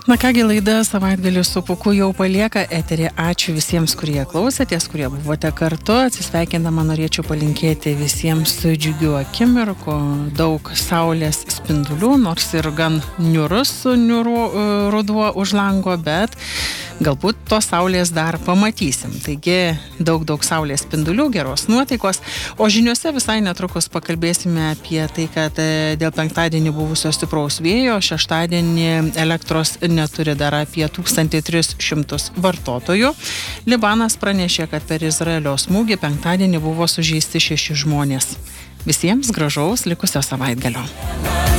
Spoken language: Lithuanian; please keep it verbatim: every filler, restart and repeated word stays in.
Na kągi, laida Savaitgalis su Pūku jau palieka eterį. Ačiū visiems, kurie klausėtės, kurie buvote kartu. Atsisveikindama norėčiau palinkėti visiems džiugių akimirkų, daug saulės spindulių, nors ir gan niurus niuru ruduo už lango, bet galbūt tos saulės dar pamatysim. Taigi daug, daug saulės spindulių, geros nuotaikos. O žiniuose visai netrukus pakalbėsime apie tai, kad dėl penktadienį buvusio stipraus vėjo šeštadienį elektros neturi dar apie tūkstantį tris šimtus vartotojų. Libanas pranešė, kad per Izraelio smūgį penktadienį buvo sužeisti šeši žmonės. Visiems gražaus likusio savaitgalio.